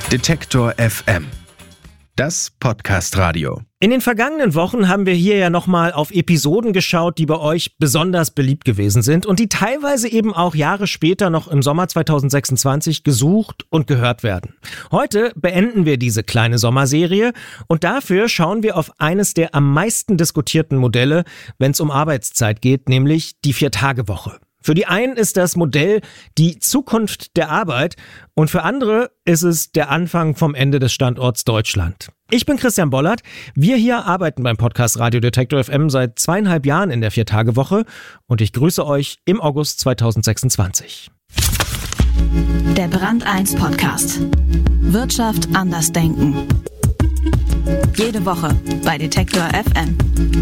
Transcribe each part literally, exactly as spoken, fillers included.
Detektor F M. Das Podcast-Radio. In den vergangenen Wochen haben wir hier ja nochmal auf Episoden geschaut, die bei euch besonders beliebt gewesen sind und die teilweise eben auch Jahre später noch im Sommer zwanzig sechsundzwanzig gesucht und gehört werden. Heute beenden wir diese kleine Sommerserie und dafür schauen wir auf eines der am meisten diskutierten Modelle, wenn es um Arbeitszeit geht, nämlich die Vier-Tage-Woche. Für die einen ist das Modell die Zukunft der Arbeit und für andere ist es der Anfang vom Ende des Standorts Deutschland. Ich bin Christian Bollert. Wir hier arbeiten beim Podcast Radio Detektor F M seit zweieinhalb Jahren in der Vier-Tage-Woche und ich grüße euch im August zwanzig sechsundzwanzig. Der Brand eins Podcast. Wirtschaft anders denken. Jede Woche bei Detektor F M.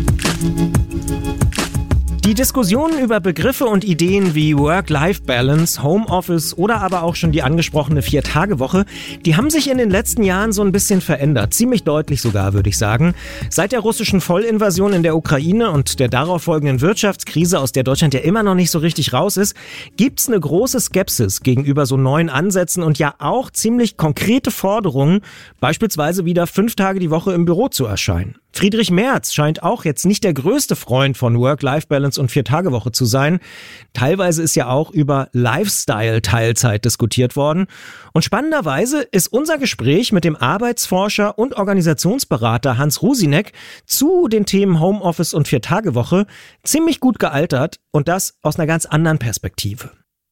Die Diskussionen über Begriffe und Ideen wie Work-Life-Balance, Homeoffice oder aber auch schon die angesprochene Vier-Tage-Woche, die haben sich in den letzten Jahren so ein bisschen verändert. Ziemlich deutlich sogar, würde ich sagen. Seit der russischen Vollinvasion in der Ukraine und der darauf folgenden Wirtschaftskrise, aus der Deutschland ja immer noch nicht so richtig raus ist, gibt's eine große Skepsis gegenüber so neuen Ansätzen und ja auch ziemlich konkrete Forderungen, beispielsweise wieder fünf Tage die Woche im Büro zu erscheinen. Friedrich Merz scheint auch jetzt nicht der größte Freund von Work-Life-Balance und Vier-Tage-Woche zu sein. Teilweise ist ja auch über Lifestyle-Teilzeit diskutiert worden. Und spannenderweise ist unser Gespräch mit dem Arbeitsforscher und Organisationsberater Hans Rusinek zu den Themen Homeoffice und Vier-Tage-Woche ziemlich gut gealtert und das aus einer ganz anderen Perspektive.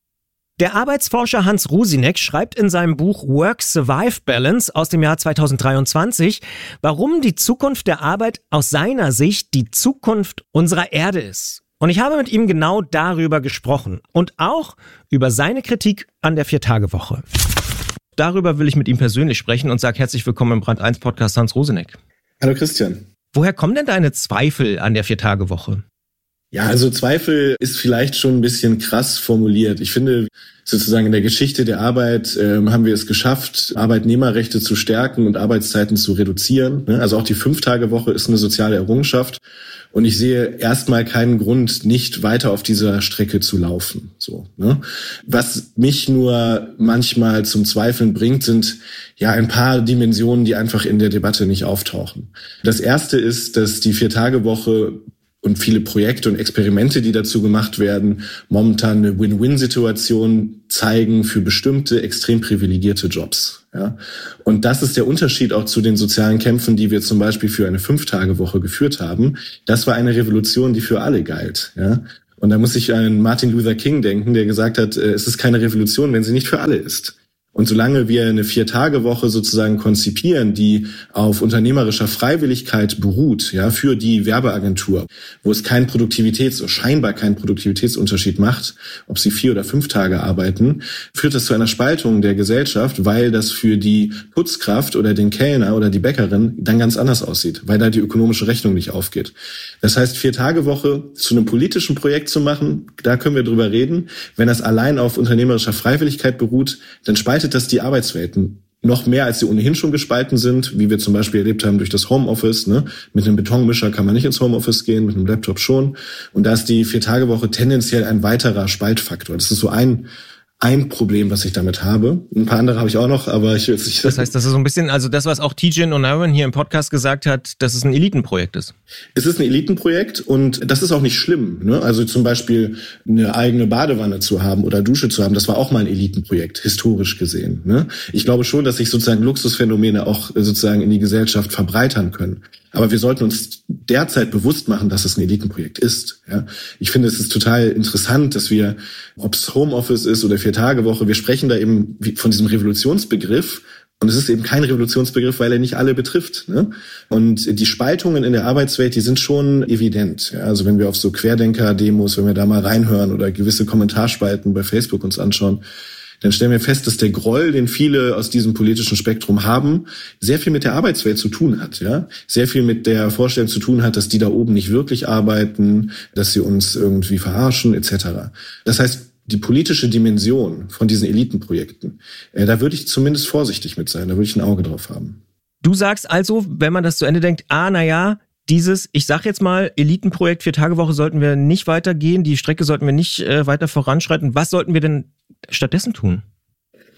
Der Arbeitsforscher Hans Rusinek schreibt in seinem Buch Work-Survive-Balance aus dem Jahr zwanzig dreiundzwanzig, warum die Zukunft der Arbeit aus seiner Sicht die Zukunft unserer Erde ist. Und ich habe mit ihm genau darüber gesprochen und auch über seine Kritik an der Vier-Tage-Woche. Darüber will ich mit ihm persönlich sprechen und sage herzlich willkommen im Brand eins Podcast Hans Rusinek. Hallo Christian. Woher kommen denn deine Zweifel an der Vier-Tage-Woche? Ja, also Zweifel ist vielleicht schon ein bisschen krass formuliert. Ich finde, sozusagen in der Geschichte der Arbeit äh, haben wir es geschafft, Arbeitnehmerrechte zu stärken und Arbeitszeiten zu reduzieren. Ne? Also auch die Fünf-Tage-Woche ist eine soziale Errungenschaft. Und ich sehe erstmal keinen Grund, nicht weiter auf dieser Strecke zu laufen. So, ne? Was mich nur manchmal zum Zweifeln bringt, sind ja ein paar Dimensionen, die einfach in der Debatte nicht auftauchen. Das erste ist, dass die Vier-Tage-Woche und viele Projekte und Experimente, die dazu gemacht werden, momentan eine Win-Win-Situation zeigen für bestimmte extrem privilegierte Jobs. Ja. Und das ist der Unterschied auch zu den sozialen Kämpfen, die wir zum Beispiel für eine Fünf-Tage-Woche geführt haben. Das war eine Revolution, die für alle galt. Ja. Und da muss ich an Martin Luther King denken, der gesagt hat, es ist keine Revolution, wenn sie nicht für alle ist. Und solange wir eine Vier-Tage-Woche sozusagen konzipieren, die auf unternehmerischer Freiwilligkeit beruht, ja, für die Werbeagentur, wo es keinen Produktivitäts- oder scheinbar keinen Produktivitätsunterschied macht, ob sie vier oder fünf Tage arbeiten, führt das zu einer Spaltung der Gesellschaft, weil das für die Putzkraft oder den Kellner oder die Bäckerin dann ganz anders aussieht, weil da die ökonomische Rechnung nicht aufgeht. Das heißt, Vier-Tage-Woche zu einem politischen Projekt zu machen, da können wir drüber reden. Wenn das allein auf unternehmerischer Freiwilligkeit beruht, dann spaltet das die Arbeitswelten noch mehr, als sie ohnehin schon gespalten sind, wie wir zum Beispiel erlebt haben durch das Homeoffice. Ne? Mit einem Betonmischer kann man nicht ins Homeoffice gehen, mit einem Laptop schon. Und da ist die Vier-Tage-Woche tendenziell ein weiterer Spaltfaktor. Das ist so ein ein Problem, was ich damit habe. Ein paar andere habe ich auch noch, aber ich will es nicht. Das heißt, das ist so ein bisschen, also das, was auch Tidjane Onaran hier im Podcast gesagt hat, dass es ein Elitenprojekt ist. Es ist ein Elitenprojekt und das ist auch nicht schlimm. Ne? Also zum Beispiel eine eigene Badewanne zu haben oder Dusche zu haben, das war auch mal ein Elitenprojekt, historisch gesehen. Ne? Ich glaube schon, dass sich sozusagen Luxusphänomene auch sozusagen in die Gesellschaft verbreitern können. Aber wir sollten uns derzeit bewusst machen, dass es ein Elitenprojekt ist. Ja? Ich finde, es ist total interessant, dass wir, ob es Homeoffice ist oder Vier-Tage-Woche, wir sprechen da eben von diesem Revolutionsbegriff. Und es ist eben kein Revolutionsbegriff, weil er nicht alle betrifft. Ne? Und die Spaltungen in der Arbeitswelt, die sind schon evident. Ja? Also wenn wir auf so Querdenker-Demos, wenn wir da mal reinhören oder gewisse Kommentarspalten bei Facebook uns anschauen, dann stellen wir fest, dass der Groll, den viele aus diesem politischen Spektrum haben, sehr viel mit der Arbeitswelt zu tun hat, ja, sehr viel mit der Vorstellung zu tun hat, dass die da oben nicht wirklich arbeiten, dass sie uns irgendwie verarschen, et cetera. Das heißt, die politische Dimension von diesen Elitenprojekten, äh, da würde ich zumindest vorsichtig mit sein, da würde ich ein Auge drauf haben. Du sagst also, wenn man das zu Ende denkt, ah, na ja, dieses, ich sag jetzt mal, Elitenprojekt Vier-Tage-Woche sollten wir nicht weitergehen, die Strecke sollten wir nicht äh, weiter voranschreiten. Was sollten wir denn stattdessen tun?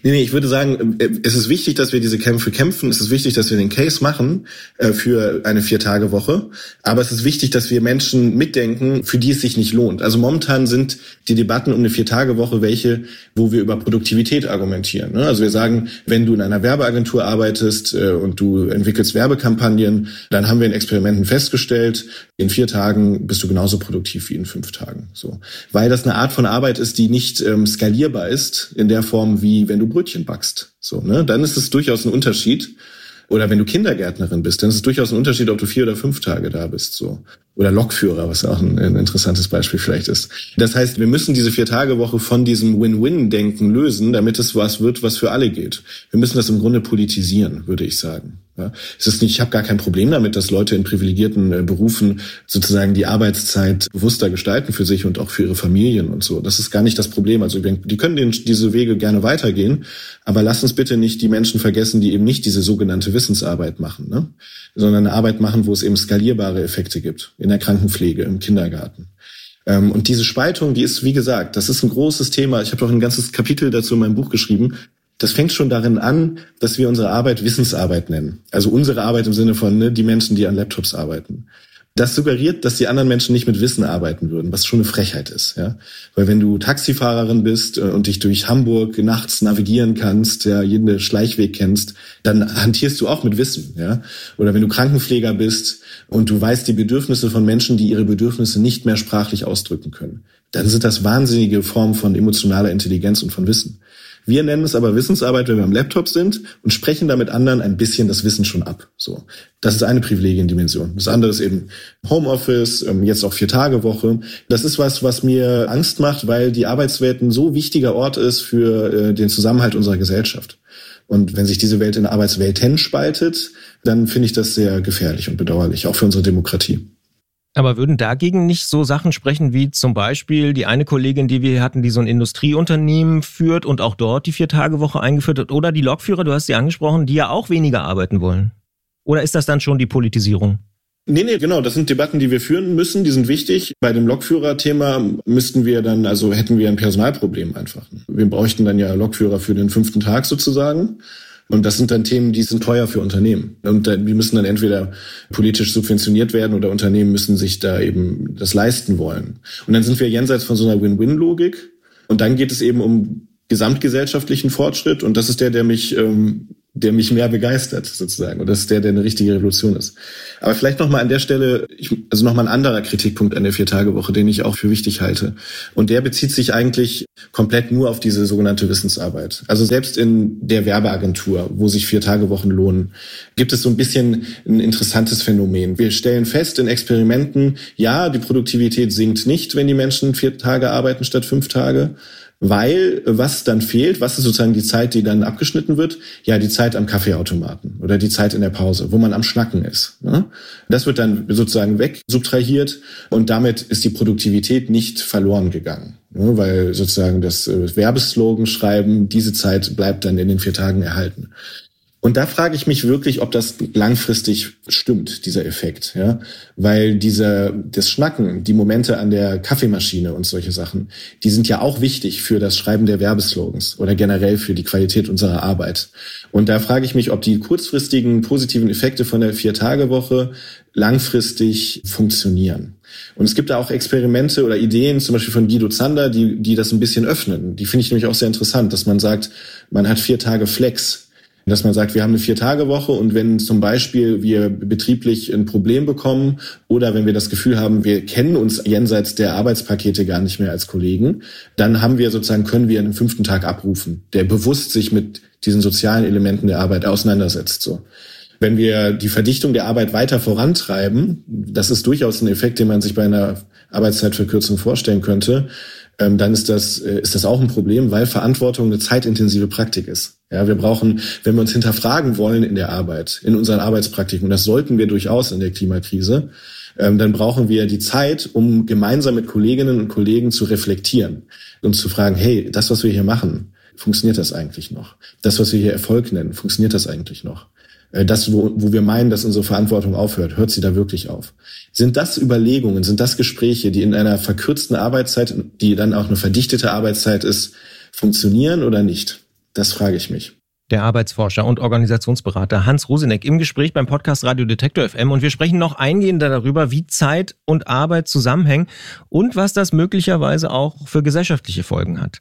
Nee, nee, ich würde sagen, es ist wichtig, dass wir diese Kämpfe kämpfen. Es ist wichtig, dass wir den Case machen äh, für eine Vier-Tage-Woche. Aber es ist wichtig, dass wir Menschen mitdenken, für die es sich nicht lohnt. Also momentan sind die Debatten um eine Vier-Tage-Woche welche, wo wir über Produktivität argumentieren. Ne? Also wir sagen, wenn du in einer Werbeagentur arbeitest äh, und du entwickelst Werbekampagnen, dann haben wir in Experimenten festgestellt, in vier Tagen bist du genauso produktiv wie in fünf Tagen. So, weil das eine Art von Arbeit ist, die nicht ähm, skalierbar ist in der Form, wie wenn du Brötchen backst. So, ne? Dann ist es durchaus ein Unterschied. Oder wenn du Kindergärtnerin bist, dann ist es durchaus ein Unterschied, ob du vier oder fünf Tage da bist. So. Oder Lokführer, was auch ein, ein interessantes Beispiel vielleicht ist. Das heißt, wir müssen diese Vier-Tage-Woche von diesem Win-Win-Denken lösen, damit es was wird, was für alle geht. Wir müssen das im Grunde politisieren, würde ich sagen. Ja, es ist nicht, ich habe gar kein Problem damit, dass Leute in privilegierten äh, Berufen sozusagen die Arbeitszeit bewusster gestalten für sich und auch für ihre Familien und so. Das ist gar nicht das Problem. Also die können den, diese Wege gerne weitergehen, aber lass uns bitte nicht die Menschen vergessen, die eben nicht diese sogenannte Wissensarbeit machen, ne? Sondern eine Arbeit machen, wo es eben skalierbare Effekte gibt, in der Krankenpflege, im Kindergarten. Ähm, und diese Spaltung, die ist, wie gesagt, das ist ein großes Thema. Ich habe doch ein ganzes Kapitel dazu in meinem Buch geschrieben. Das fängt schon darin an, dass wir unsere Arbeit Wissensarbeit nennen. Also unsere Arbeit im Sinne von ne, die Menschen, die an Laptops arbeiten. Das suggeriert, dass die anderen Menschen nicht mit Wissen arbeiten würden, was schon eine Frechheit ist. Ja? Weil wenn du Taxifahrerin bist und dich durch Hamburg nachts navigieren kannst, ja, jeden Schleichweg kennst, dann hantierst du auch mit Wissen. Ja? Oder wenn du Krankenpfleger bist und du weißt die Bedürfnisse von Menschen, die ihre Bedürfnisse nicht mehr sprachlich ausdrücken können, dann sind das wahnsinnige Formen von emotionaler Intelligenz und von Wissen. Wir nennen es aber Wissensarbeit, wenn wir am Laptop sind und sprechen da mit anderen ein bisschen das Wissen schon ab. So, das ist eine Privilegiendimension. Das andere ist eben Homeoffice, jetzt auch Vier-Tage-Woche. Das ist was, was mir Angst macht, weil die Arbeitswelt ein so wichtiger Ort ist für den Zusammenhalt unserer Gesellschaft. Und wenn sich diese Welt in Arbeitswelten spaltet, dann finde ich das sehr gefährlich und bedauerlich, auch für unsere Demokratie. Aber würden dagegen nicht so Sachen sprechen wie zum Beispiel die eine Kollegin, die wir hatten, die so ein Industrieunternehmen führt und auch dort die Vier-Tage-Woche eingeführt hat, oder die Lokführer, du hast sie angesprochen, die ja auch weniger arbeiten wollen? Oder ist das dann schon die Politisierung? Nee, nee, genau. Das sind Debatten, die wir führen müssen. Die sind wichtig. Bei dem Lokführer-Thema müssten wir dann, also hätten wir ein Personalproblem einfach. Wir bräuchten dann ja Lokführer für den fünften Tag sozusagen. Und das sind dann Themen, die sind teuer für Unternehmen. Und die müssen dann entweder politisch subventioniert werden oder Unternehmen müssen sich da eben das leisten wollen. Und dann sind wir jenseits von so einer Win-Win-Logik. Und dann geht es eben um gesamtgesellschaftlichen Fortschritt. Und das ist der, der mich, ähm, der mich mehr begeistert sozusagen. Und das ist der, der eine richtige Revolution ist. Aber vielleicht nochmal an der Stelle, ich, also nochmal ein anderer Kritikpunkt an der Vier-Tage-Woche, den ich auch für wichtig halte. Und der bezieht sich eigentlich komplett nur auf diese sogenannte Wissensarbeit. Also selbst in der Werbeagentur, wo sich Vier-Tage-Wochen lohnen, gibt es so ein bisschen ein interessantes Phänomen. Wir stellen fest in Experimenten, ja, die Produktivität sinkt nicht, wenn die Menschen vier Tage arbeiten statt fünf Tage. Weil was dann fehlt, was ist sozusagen die Zeit, die dann abgeschnitten wird? Ja, die Zeit am Kaffeeautomaten oder die Zeit in der Pause, wo man am Schnacken ist. Ne? Das wird dann sozusagen wegsubtrahiert und damit ist die Produktivität nicht verloren gegangen. Ne? Weil sozusagen das Werbeslogan schreiben, diese Zeit bleibt dann in den vier Tagen erhalten. Und da frage ich mich wirklich, ob das langfristig stimmt, dieser Effekt, ja, weil dieser, das Schnacken, die Momente an der Kaffeemaschine und solche Sachen, die sind ja auch wichtig für das Schreiben der Werbeslogans oder generell für die Qualität unserer Arbeit. Und da frage ich mich, ob die kurzfristigen positiven Effekte von der Vier-Tage-Woche langfristig funktionieren. Und es gibt da auch Experimente oder Ideen, zum Beispiel von Guido Zander, die, die das ein bisschen öffnen. Die finde ich nämlich auch sehr interessant, dass man sagt, man hat vier Tage Flex. Dass man sagt, wir haben eine Vier-Tage-Woche und wenn zum Beispiel wir betrieblich ein Problem bekommen oder wenn wir das Gefühl haben, wir kennen uns jenseits der Arbeitspakete gar nicht mehr als Kollegen, dann haben wir sozusagen, können wir einen fünften Tag abrufen, der bewusst sich mit diesen sozialen Elementen der Arbeit auseinandersetzt. So. Wenn wir die Verdichtung der Arbeit weiter vorantreiben, das ist durchaus ein Effekt, den man sich bei einer Arbeitszeitverkürzung vorstellen könnte, ähm, dann ist das, äh, ist das auch ein Problem, weil Verantwortung eine zeitintensive Praktik ist. Ja, wir brauchen, wenn wir uns hinterfragen wollen in der Arbeit, in unseren Arbeitspraktiken, und das sollten wir durchaus in der Klimakrise, ähm, dann brauchen wir die Zeit, um gemeinsam mit Kolleginnen und Kollegen zu reflektieren und zu fragen, hey, das, was wir hier machen, funktioniert das eigentlich noch? Das, was wir hier Erfolg nennen, funktioniert das eigentlich noch? Das, wo, wo wir meinen, dass unsere Verantwortung aufhört, hört sie da wirklich auf? Sind das Überlegungen, sind das Gespräche, die in einer verkürzten Arbeitszeit, die dann auch eine verdichtete Arbeitszeit ist, funktionieren oder nicht? Das frage ich mich. Der Arbeitsforscher und Organisationsberater Hans Roseneck im Gespräch beim Podcast Radio Detektor F M. Und wir sprechen noch eingehender darüber, wie Zeit und Arbeit zusammenhängen und was das möglicherweise auch für gesellschaftliche Folgen hat.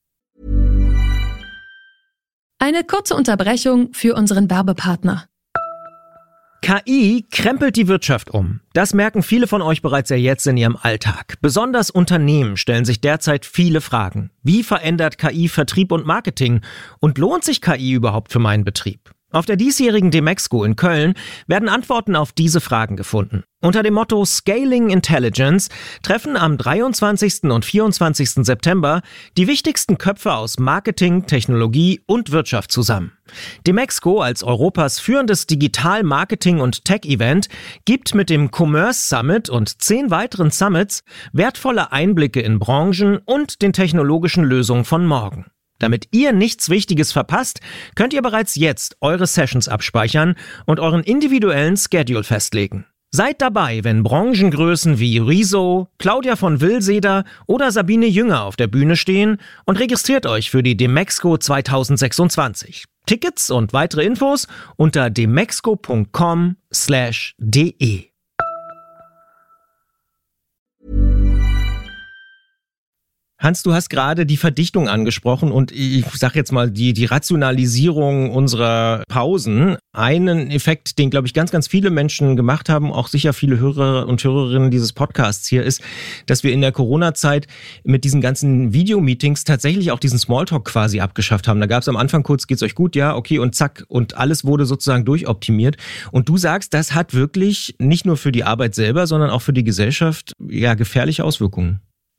Eine kurze Unterbrechung für unseren Werbepartner. K I krempelt die Wirtschaft um. Das merken viele von euch bereits ja jetzt in ihrem Alltag. Besonders Unternehmen stellen sich derzeit viele Fragen. Wie verändert K I Vertrieb und Marketing? Und lohnt sich K I überhaupt für meinen Betrieb? Auf der diesjährigen Demexco in Köln werden Antworten auf diese Fragen gefunden. Unter dem Motto Scaling Intelligence treffen am dreiundzwanzigsten und vierundzwanzigsten September die wichtigsten Köpfe aus Marketing, Technologie und Wirtschaft zusammen. Demexco als Europas führendes Digital-Marketing- und Tech-Event gibt mit dem Commerce Summit und zehn weiteren Summits wertvolle Einblicke in Branchen und den technologischen Lösungen von morgen. Damit ihr nichts Wichtiges verpasst, könnt ihr bereits jetzt eure Sessions abspeichern und euren individuellen Schedule festlegen. Seid dabei, wenn Branchengrößen wie Riso, Claudia von Willseder oder Sabine Jünger auf der Bühne stehen und registriert euch für die Demexco zweitausendsechsundzwanzig. Tickets und weitere Infos unter demexco punkt com slash de. Hans, du hast gerade die Verdichtung angesprochen und ich sage jetzt mal die, die Rationalisierung unserer Pausen. Einen Effekt, den, glaube ich, ganz, ganz viele Menschen gemacht haben, auch sicher viele Hörer und Hörerinnen dieses Podcasts hier, ist, dass wir in der Corona-Zeit mit diesen ganzen Videomeetings tatsächlich auch diesen Smalltalk quasi abgeschafft haben. Da gab es am Anfang kurz, geht's euch gut? Ja, okay, und zack. Und alles wurde sozusagen durchoptimiert. Und du sagst, das hat wirklich nicht nur für die Arbeit selber, sondern auch für die Gesellschaft ja gefährliche Auswirkungen.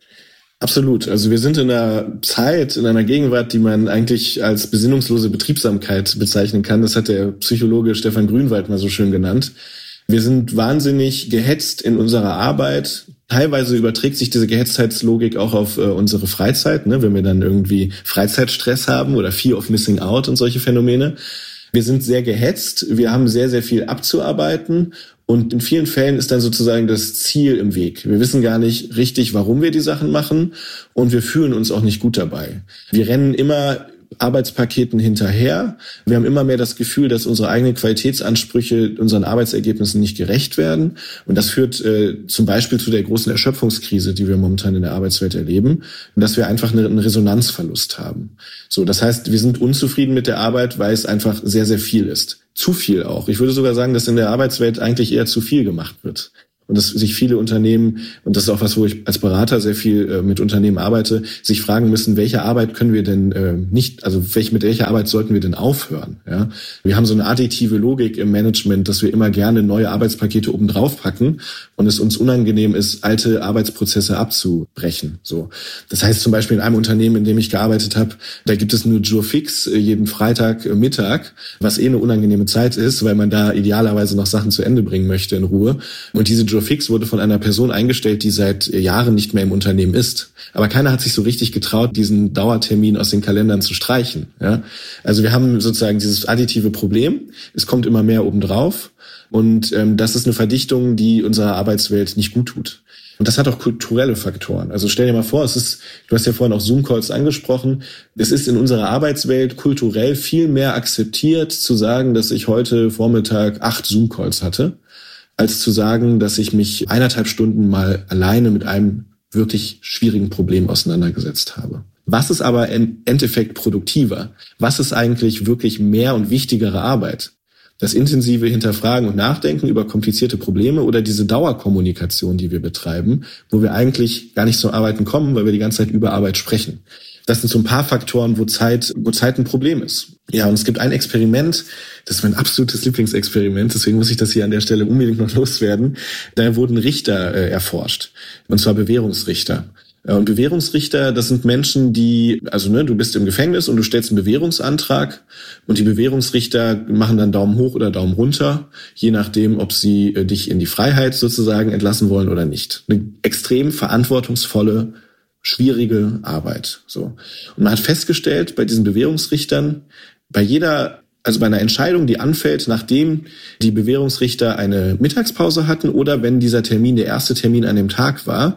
Absolut. Also wir sind in einer Zeit, in einer Gegenwart, die man eigentlich als besinnungslose Betriebsamkeit bezeichnen kann. Das hat der Psychologe Stefan Grünwald mal so schön genannt. Wir sind wahnsinnig gehetzt in unserer Arbeit. Teilweise überträgt sich diese Gehetztheitslogik auch auf äh, unsere Freizeit, ne? Wenn wir dann irgendwie Freizeitstress haben oder Fear of Missing Out und solche Phänomene. Wir sind sehr gehetzt, wir haben sehr, sehr viel abzuarbeiten und in vielen Fällen ist dann sozusagen das Ziel im Weg. Wir wissen gar nicht richtig, warum wir die Sachen machen und wir fühlen uns auch nicht gut dabei. Wir rennen immer Arbeitspaketen hinterher. Wir haben immer mehr das Gefühl, dass unsere eigenen Qualitätsansprüche unseren Arbeitsergebnissen nicht gerecht werden. Und das führt äh, zum Beispiel zu der großen Erschöpfungskrise, die wir momentan in der Arbeitswelt erleben. Und dass wir einfach eine, einen Resonanzverlust haben. So, das heißt, wir sind unzufrieden mit der Arbeit, weil es einfach sehr, sehr viel ist. Zu viel auch. Ich würde sogar sagen, dass in der Arbeitswelt eigentlich eher zu viel gemacht wird. Und dass sich viele Unternehmen, und das ist auch was, wo ich als Berater sehr viel äh, mit Unternehmen arbeite, sich fragen müssen, welche Arbeit können wir denn äh, nicht, also welch, mit welcher Arbeit sollten wir denn aufhören? Ja? Wir haben so eine additive Logik im Management, dass wir immer gerne neue Arbeitspakete oben drauf packen und es uns unangenehm ist, alte Arbeitsprozesse abzubrechen. So, das heißt zum Beispiel in einem Unternehmen, in dem ich gearbeitet habe, da gibt es nur Jour fix äh, jeden Freitag äh, Mittag, was eh eine unangenehme Zeit ist, weil man da idealerweise noch Sachen zu Ende bringen möchte in Ruhe. Und diese Jour fix wurde von einer Person eingestellt, die seit Jahren nicht mehr im Unternehmen ist. Aber keiner hat sich so richtig getraut, diesen Dauertermin aus den Kalendern zu streichen. Ja? Also wir haben sozusagen dieses additive Problem. Es kommt immer mehr obendrauf. Und ähm, das ist eine Verdichtung, die unserer Arbeitswelt nicht gut tut. Und das hat auch kulturelle Faktoren. Also stell dir mal vor, es ist, du hast ja vorhin auch Zoom-Calls angesprochen, es ist in unserer Arbeitswelt kulturell viel mehr akzeptiert, zu sagen, dass ich heute Vormittag acht Zoom-Calls hatte, als zu sagen, dass ich mich eineinhalb Stunden mal alleine mit einem wirklich schwierigen Problem auseinandergesetzt habe. Was ist aber im Endeffekt produktiver? Was ist eigentlich wirklich mehr und wichtigere Arbeit? Das intensive Hinterfragen und Nachdenken über komplizierte Probleme oder diese Dauerkommunikation, die wir betreiben, wo wir eigentlich gar nicht zum Arbeiten kommen, weil wir die ganze Zeit über Arbeit sprechen. Das sind so ein paar Faktoren, wo Zeit, wo Zeit ein Problem ist. Ja, und es gibt ein Experiment, das ist mein absolutes Lieblingsexperiment, deswegen muss ich das hier an der Stelle unbedingt noch loswerden. Da wurden Richter äh, erforscht, und zwar Bewährungsrichter. Und Bewährungsrichter, das sind Menschen, die, also ne, du bist im Gefängnis und du stellst einen Bewährungsantrag und die Bewährungsrichter machen dann Daumen hoch oder Daumen runter, je nachdem, ob sie äh, dich in die Freiheit sozusagen entlassen wollen oder nicht. Eine extrem verantwortungsvolle, schwierige Arbeit. So. Und man hat festgestellt, bei diesen Bewährungsrichtern, bei jeder, also bei einer Entscheidung, die anfällt, nachdem die Bewährungsrichter eine Mittagspause hatten oder wenn dieser Termin der erste Termin an dem Tag war,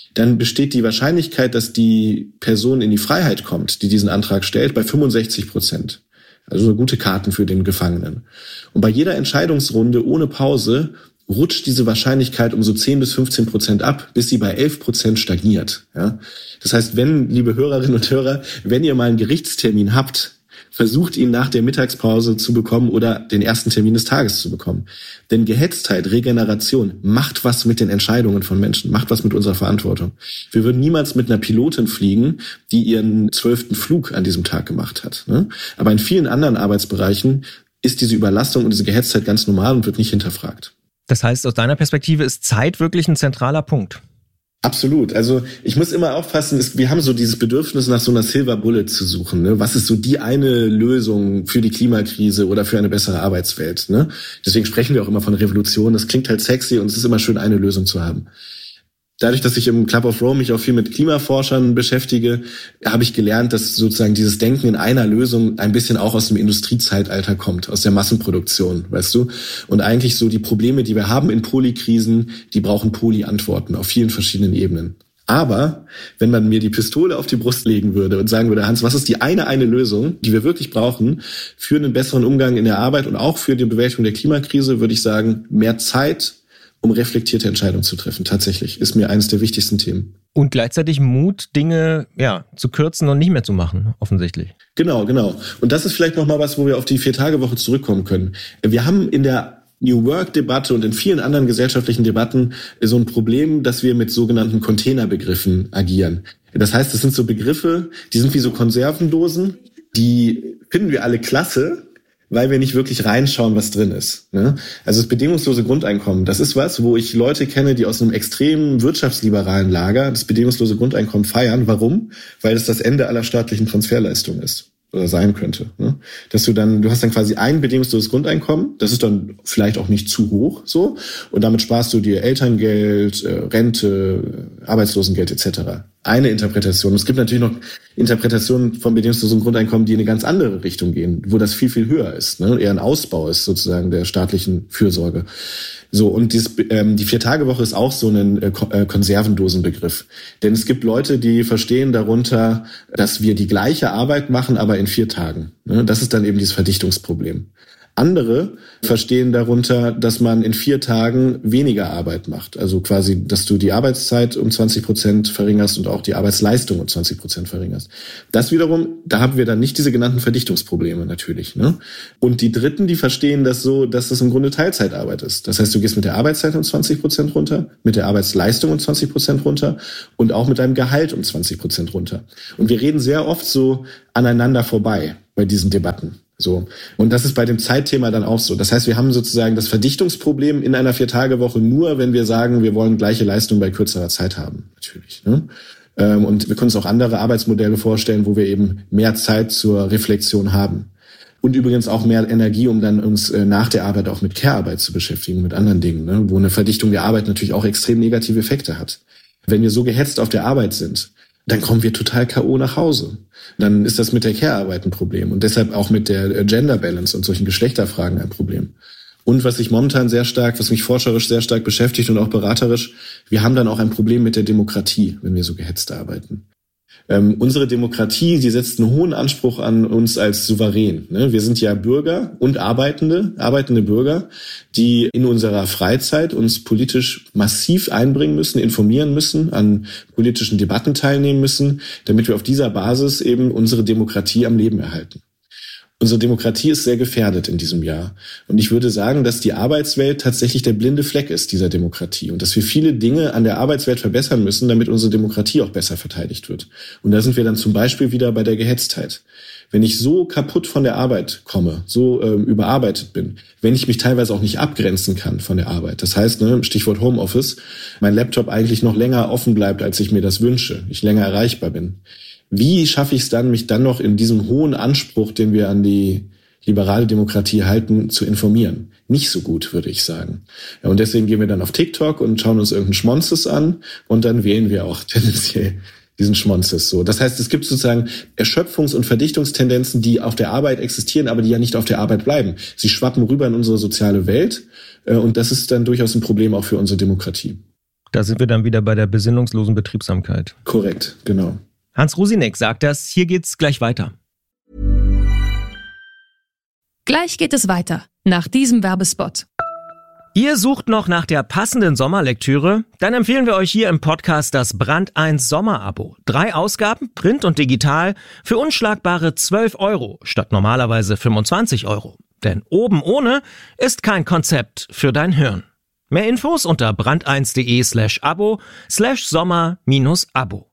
dann besteht die Wahrscheinlichkeit, dass die Person in die Freiheit kommt, die diesen Antrag stellt, bei fünfundsechzig Prozent. Also gute Karten für den Gefangenen. Und bei jeder Entscheidungsrunde ohne Pause rutscht diese Wahrscheinlichkeit um so zehn bis fünfzehn Prozent ab, bis sie bei elf Prozent stagniert. Ja? Das heißt, wenn, liebe Hörerinnen und Hörer, wenn ihr mal einen Gerichtstermin habt, versucht ihn nach der Mittagspause zu bekommen oder den ersten Termin des Tages zu bekommen. Denn Gehetztheit, Regeneration macht was mit den Entscheidungen von Menschen, macht was mit unserer Verantwortung. Wir würden niemals mit einer Pilotin fliegen, die ihren zwölften Flug an diesem Tag gemacht hat. Ne? Aber in vielen anderen Arbeitsbereichen ist diese Überlastung und diese Gehetztheit ganz normal und wird nicht hinterfragt. Das heißt, aus deiner Perspektive ist Zeit wirklich ein zentraler Punkt. Absolut. Also ich muss immer aufpassen, wir haben so dieses Bedürfnis, nach so einer Silver Bullet zu suchen. Ne? Was ist so die eine Lösung für die Klimakrise oder für eine bessere Arbeitswelt? Ne? Deswegen sprechen wir auch immer von Revolution. Das klingt halt sexy und es ist immer schön, eine Lösung zu haben. Dadurch, dass ich im Club of Rome mich auch viel mit Klimaforschern beschäftige, habe ich gelernt, dass sozusagen dieses Denken in einer Lösung ein bisschen auch aus dem Industriezeitalter kommt, aus der Massenproduktion, weißt du? Und eigentlich so die Probleme, die wir haben in Polykrisen, die brauchen Poly-Antworten auf vielen verschiedenen Ebenen. Aber wenn man mir die Pistole auf die Brust legen würde und sagen würde, Hans, was ist die eine eine Lösung, die wir wirklich brauchen für einen besseren Umgang in der Arbeit und auch für die Bewältigung der Klimakrise, würde ich sagen, mehr Zeit, um reflektierte Entscheidungen zu treffen. Tatsächlich ist mir eines der wichtigsten Themen. Und gleichzeitig Mut, Dinge ja zu kürzen und nicht mehr zu machen, offensichtlich. Genau, genau. Und das ist vielleicht nochmal was, wo wir auf die Vier-Tage-Woche zurückkommen können. Wir haben in der New Work-Debatte und in vielen anderen gesellschaftlichen Debatten so ein Problem, dass wir mit sogenannten Containerbegriffen agieren. Das heißt, es sind so Begriffe, die sind wie so Konservendosen, die finden wir alle klasse, weil wir nicht wirklich reinschauen, was drin ist. Ne? Also das bedingungslose Grundeinkommen, das ist was, wo ich Leute kenne, die aus einem extremen wirtschaftsliberalen Lager das bedingungslose Grundeinkommen feiern. Warum? Weil es das Ende aller staatlichen Transferleistungen ist oder sein könnte. Ne? Dass du dann, du hast dann quasi ein bedingungsloses Grundeinkommen, das ist dann vielleicht auch nicht zu hoch, so, und damit sparst du dir Elterngeld, Rente, Arbeitslosengeld et cetera. Eine Interpretation. Es gibt natürlich noch Interpretationen vom bedingungslosen Grundeinkommen, die in eine ganz andere Richtung gehen, wo das viel, viel höher ist, ne? Eher ein Ausbau ist sozusagen der staatlichen Fürsorge. So, und dieses, ähm, die Vier-Tage-Woche ist auch so ein äh, Konservendosenbegriff. Denn es gibt Leute, die verstehen darunter, dass wir die gleiche Arbeit machen, aber in vier Tagen. Ne? Das ist dann eben dieses Verdichtungsproblem. Andere verstehen darunter, dass man in vier Tagen weniger Arbeit macht. Also quasi, dass du die Arbeitszeit um zwanzig Prozent verringerst und auch die Arbeitsleistung um zwanzig Prozent verringerst. Das wiederum, da haben wir dann nicht diese genannten Verdichtungsprobleme natürlich. Ne? Und die Dritten, die verstehen das so, dass das im Grunde Teilzeitarbeit ist. Das heißt, du gehst mit der Arbeitszeit um zwanzig Prozent runter, mit der Arbeitsleistung um zwanzig Prozent runter und auch mit deinem Gehalt um zwanzig Prozent runter. Und wir reden sehr oft so aneinander vorbei bei diesen Debatten. So. Und das ist bei dem Zeitthema dann auch so. Das heißt, wir haben sozusagen das Verdichtungsproblem in einer Vier-Tage-Woche nur, wenn wir sagen, wir wollen gleiche Leistung bei kürzerer Zeit haben. Natürlich. Ne? Und wir können uns auch andere Arbeitsmodelle vorstellen, wo wir eben mehr Zeit zur Reflexion haben. Und übrigens auch mehr Energie, um dann uns nach der Arbeit auch mit Care-Arbeit zu beschäftigen, mit anderen Dingen, ne? Wo eine Verdichtung der Arbeit natürlich auch extrem negative Effekte hat. Wenn wir so gehetzt auf der Arbeit sind, dann kommen wir total K O nach Hause. Dann ist das mit der Care-Arbeit ein Problem und deshalb auch mit der Gender Balance und solchen Geschlechterfragen ein Problem. Und was sich momentan sehr stark, was mich forscherisch sehr stark beschäftigt und auch beraterisch, wir haben dann auch ein Problem mit der Demokratie, wenn wir so gehetzt arbeiten. Ähm, unsere Demokratie, die setzt einen hohen Anspruch an uns als Souverän. Ne? Wir sind ja Bürger und Arbeitende, arbeitende Bürger, die in unserer Freizeit uns politisch massiv einbringen müssen, informieren müssen, an politischen Debatten teilnehmen müssen, damit wir auf dieser Basis eben unsere Demokratie am Leben erhalten. Unsere Demokratie ist sehr gefährdet in diesem Jahr. Und ich würde sagen, dass die Arbeitswelt tatsächlich der blinde Fleck ist dieser Demokratie und dass wir viele Dinge an der Arbeitswelt verbessern müssen, damit unsere Demokratie auch besser verteidigt wird. Und da sind wir dann zum Beispiel wieder bei der Gehetztheit. Wenn ich so kaputt von der Arbeit komme, so ähm, überarbeitet bin, wenn ich mich teilweise auch nicht abgrenzen kann von der Arbeit, das heißt, ne, Stichwort Homeoffice, mein Laptop eigentlich noch länger offen bleibt, als ich mir das wünsche, ich länger erreichbar bin. Wie schaffe ich es dann, mich dann noch in diesem hohen Anspruch, den wir an die liberale Demokratie halten, zu informieren? Nicht so gut, würde ich sagen. Ja, und deswegen gehen wir dann auf TikTok und schauen uns irgendeinen Schmonzes an und dann wählen wir auch tendenziell diesen Schmonzes so. Das heißt, es gibt sozusagen Erschöpfungs- und Verdichtungstendenzen, die auf der Arbeit existieren, aber die ja nicht auf der Arbeit bleiben. Sie schwappen rüber in unsere soziale Welt und das ist dann durchaus ein Problem auch für unsere Demokratie. Da sind wir dann wieder bei der besinnungslosen Betriebsamkeit. Korrekt, genau. Hans Rusinek sagt das, hier geht's gleich weiter. Gleich geht es weiter, nach diesem Werbespot. Ihr sucht noch nach der passenden Sommerlektüre? Dann empfehlen wir euch hier im Podcast das Brand eins Sommerabo. Drei Ausgaben, Print und Digital, für unschlagbare zwölf Euro statt normalerweise fünfundzwanzig Euro. Denn oben ohne ist kein Konzept für dein Hirn. Mehr Infos unter brand1.de slash abo slash sommer minus abo.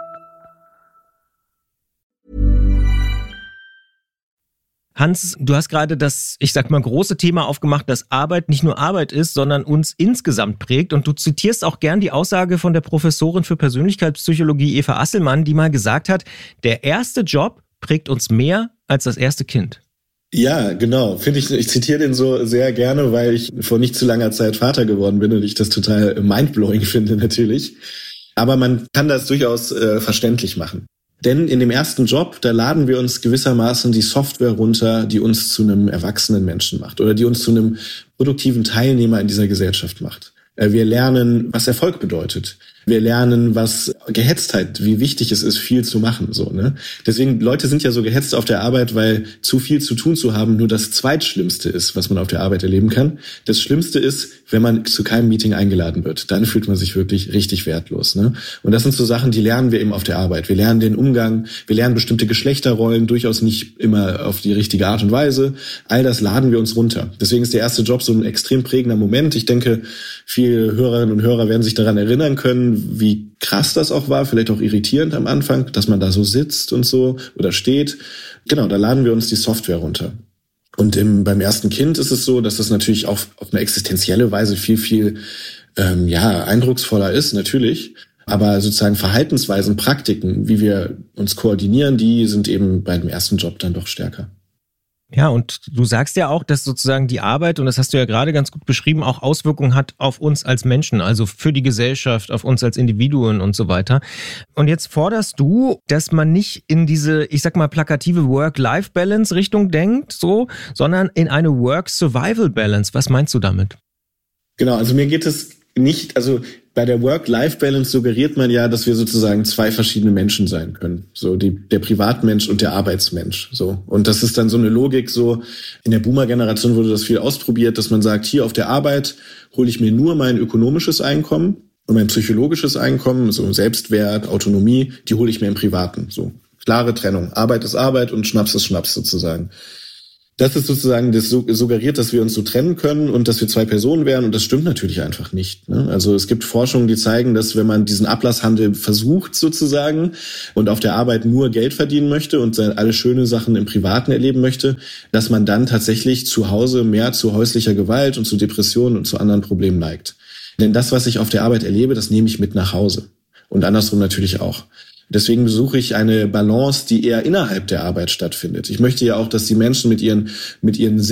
Hans, du hast gerade das, ich sag mal, große Thema aufgemacht, dass Arbeit nicht nur Arbeit ist, sondern uns insgesamt prägt. Und du zitierst auch gern die Aussage von der Professorin für Persönlichkeitspsychologie Eva Asselmann, die mal gesagt hat, der erste Job prägt uns mehr als das erste Kind. Ja, genau. Finde ich, ich zitiere den so sehr gerne, weil ich vor nicht zu langer Zeit Vater geworden bin und ich das total mindblowing finde natürlich. Aber man kann das durchaus äh, verständlich machen. Denn in dem ersten Job, da laden wir uns gewissermaßen die Software runter, die uns zu einem erwachsenen Menschen macht oder die uns zu einem produktiven Teilnehmer in dieser Gesellschaft macht. Wir lernen, was Erfolg bedeutet. Wir lernen, was Gehetztheit, wie wichtig es ist, viel zu machen, so, ne? Deswegen, Leute sind ja so gehetzt auf der Arbeit, weil zu viel zu tun zu haben nur das Zweitschlimmste ist, was man auf der Arbeit erleben kann. Das Schlimmste ist, wenn man zu keinem Meeting eingeladen wird. Dann fühlt man sich wirklich richtig wertlos, ne? Und das sind so Sachen, die lernen wir eben auf der Arbeit. Wir lernen den Umgang, wir lernen bestimmte Geschlechterrollen, durchaus nicht immer auf die richtige Art und Weise. All das laden wir uns runter. Deswegen ist der erste Job so ein extrem prägender Moment. Ich denke, viele Hörerinnen und Hörer werden sich daran erinnern können, wie krass das auch war, vielleicht auch irritierend am Anfang, dass man da so sitzt und so oder steht. Genau, da laden wir uns die Software runter. Und im, beim ersten Kind ist es so, dass das natürlich auch auf eine existenzielle Weise viel, viel ähm, ja eindrucksvoller ist, natürlich. Aber sozusagen Verhaltensweisen, Praktiken, wie wir uns koordinieren, die sind eben bei dem ersten Job dann doch stärker. Ja, und du sagst ja auch, dass sozusagen die Arbeit, und das hast du ja gerade ganz gut beschrieben, auch Auswirkungen hat auf uns als Menschen, also für die Gesellschaft, auf uns als Individuen und so weiter. Und jetzt forderst du, dass man nicht in diese, ich sag mal, plakative Work-Life-Balance-Richtung denkt, so, sondern in eine Work-Survival-Balance. Was meinst du damit? Genau, also mir geht es nicht, also bei der Work-Life-Balance suggeriert man ja, dass wir sozusagen zwei verschiedene Menschen sein können. So die, der Privatmensch und der Arbeitsmensch. So. Und das ist dann so eine Logik, so in der Boomer-Generation wurde das viel ausprobiert, dass man sagt, hier auf der Arbeit hole ich mir nur mein ökonomisches Einkommen und mein psychologisches Einkommen, so Selbstwert, Autonomie, die hole ich mir im Privaten. So klare Trennung. Arbeit ist Arbeit und Schnaps ist Schnaps sozusagen. Das ist sozusagen, das suggeriert, dass wir uns so trennen können und dass wir zwei Personen wären. Und das stimmt natürlich einfach nicht, ne? Also es gibt Forschungen, die zeigen, dass wenn man diesen Ablasshandel versucht sozusagen und auf der Arbeit nur Geld verdienen möchte und alle schöne Sachen im Privaten erleben möchte, dass man dann tatsächlich zu Hause mehr zu häuslicher Gewalt und zu Depressionen und zu anderen Problemen neigt. Denn das, was ich auf der Arbeit erlebe, das nehme ich mit nach Hause. Und andersrum natürlich auch. Deswegen suche ich eine Balance, die eher innerhalb der Arbeit stattfindet. Ich möchte ja auch, dass die Menschen mit ihren, mit ihren